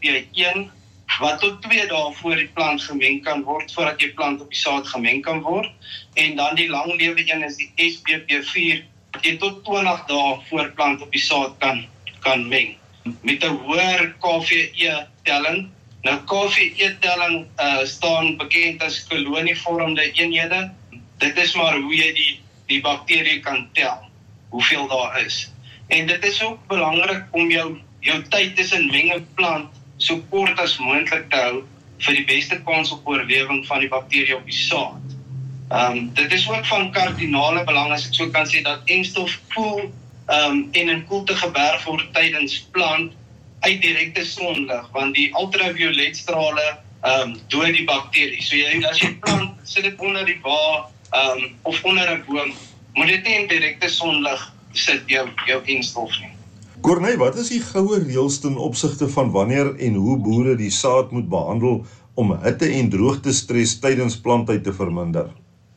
SBP1, wat tot 2 dae voor die plant gemeng kan word, voordat die plant op die saad gemeng kan word. En dan die langlewe een is die SBP4, wat jy tot 20 dae voor plant op die saad kan meng. Met 'n hoër KVE-telling. Nou KVE-telling staan bekend as kolonievormende eenhede. Dit is maar hoe jy die bakterie kan tel, hoeveel daar is. En dit is ook belangrik om jou tyd tussen meng en plant so kort as moontlik te hou vir die beste kans op oorlewing van die bakterie op die saad. Dit is ook van kardinale belang, as ek so kan sê, dat enstof koel en in koelte geberg word tydens plant uit direkte sonlig, want die ultravioletstrale dood die bakterie. So as jy plant, sit dit onder die wa of onder 'n boom, moet dit nie in direkte sonlig sit jou enstof nie. Corneille, wat is die goue reëls ten opsigte van wanneer en hoe boere die saad moet behandel om hitte en droogtestres tydens planttyd te verminder?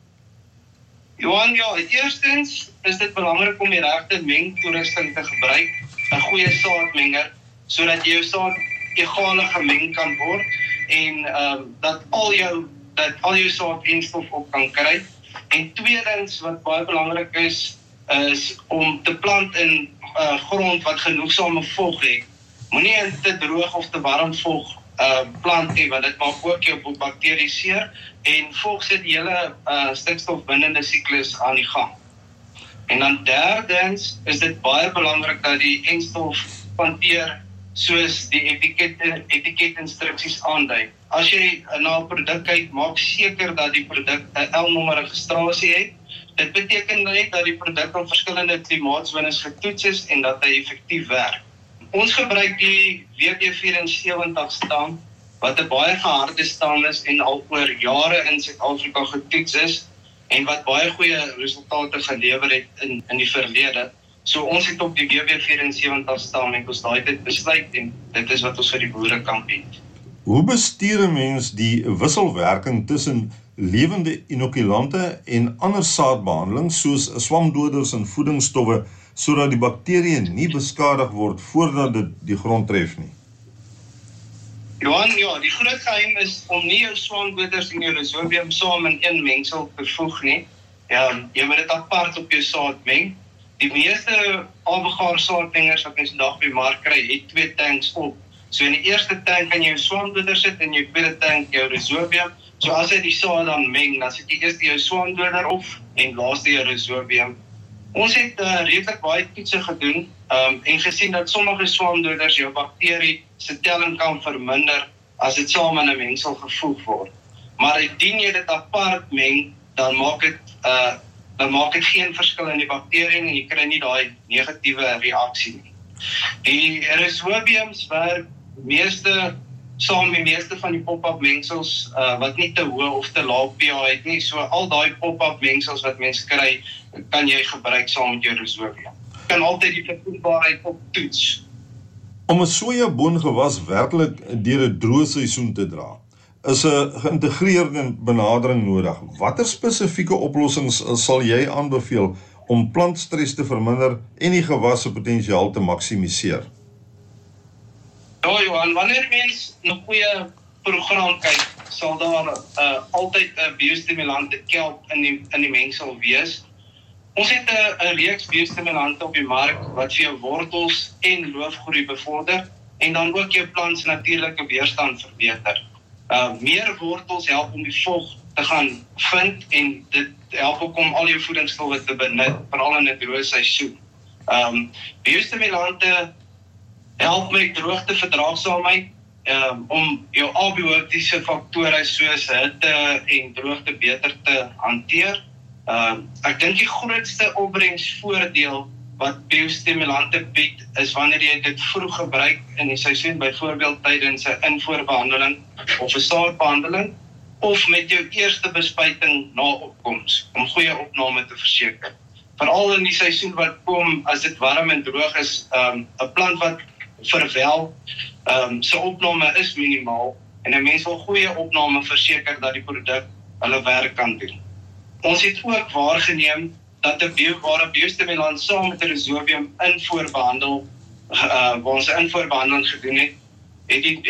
Johan, eerstens is dit belangrik om die regte mengtoerusting te gebruik, 'n goeie saadmenger, sodat jou saad egale gemeng kan word en dat al jou saad enstof op kan kry. En tweedens, wat baie belangrik is om te plant in grond wat genoegsame vog het. Moenie in te droog of te warm vog plant nie, want dit maak ook jou bakterie seer en vog sit die hele stikstofbindende siklus aan die gang. En dan derdens is dit baie belangrik dat die enstof hanteer soos die etiketinstruksies aandui. As jy na 'n produk kyk, maak seker dat die produk 'n L-nommer registrasie het. Dit beteken net dat die produk op verskillende klimaatszones getoets is en dat hy effektief werk. Ons gebruik die WP74 stam, wat 'n baie geharde stam is en al oor jare in Suid-Afrika getoets is en wat baie goeie resultate gelewer het in die verlede. So ons het op die WP74 stam en ons daai tyd besluit en dit is wat ons vir die boere kan bied. Hoe bestuur 'n mens die wisselwerking tussen lewende inokulante en ander saadbehandeling soos swamdoders en voedingsstowwe sodat die bakterieë nie beskadig word voordat dit die grond tref nie? Johan, die groot geheim is om nie jou swamdoders en jou rhizobium saam in een mengsel te voeg nie. Jy moet dit apart op jou saad meng. Die meeste albegaar saadmengers wat ons vandag by die mark kry, het 2 tanks op. So in die eerste tank kan jy jou swamdoder sit en in jou tweede tank jou rhizobium. So as jy die saad dan meng, dan sit jy eers jou swamdoder op en laaste jou rhizobium. Ons het redelik baie toetse gedoen en gesien dat sommige swamdoders jou bakterie se telling kan verminder as dit saam in 'n mengsel gevoeg word. Maar indien jy dit apart meng, dan maak dit geen verskil in die bakterie en jy kry nie daai negatiewe reaksie nie. Die rhizobiums werk saam die meeste van die pop-up mengsels wat nie te hoë of te laag pH het nie. So al daai pop-up mengsels wat mens kry, kan jy gebruik saam met jou rhizobium. Jy kan altyd die verkoopbaarheid optoets. Om 'n sojaboongewas werklik deur 'n droë seisoen te dra, is 'n geïntegreerde benadering nodig. Watter spesifieke oplossings sal jy aanbeveel om plantstres te verminder en die gewas se potensiaal te maksimiseer? Ja, Johan, wanneer mens 'n goeie program kyk, sal daar altyd 'n biostimulante kelp in die mengsel wees. Ons het 'n reeks biostimulante op die mark wat vir jou wortels en loofgroei bevorder en dan ook jou plant se natuurlike weerstand verbeter. Meer wortels help om die vog te gaan vind en dit help ook om al jou voedingsstowwe te benut, veral in 'n droë seisoen. Biostimulante help met droogteverdraagsaamheid om jou abiotiese faktore soos hitte en droogte beter te hanteer. Ek dink die grootste opbrengsvoordeel wat biostimulante bied is wanneer jy dit vroeg gebruik in die seisoen, byvoorbeeld tydens 'n invoerbehandeling of 'n saadbehandeling of met jou eerste bespuiting na opkoms om goeie opname te verseker. Veral in die seisoen wat kom as dit warm en droog is, 'n plant wat verwel, sy opname is minimaal en 'n mens wil goeie opname verseker dat die produk hulle werk kan doen. Ons het ook waargeneem dat 'n biostimulant saam met 'n rhizobium waar ons 'n invoerbehandeling gedoen het die